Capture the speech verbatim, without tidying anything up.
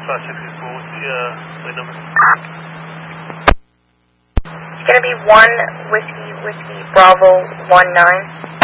five six six four, what's the uh, plate number? It's going to be one Whiskey Whiskey Bravo one nine.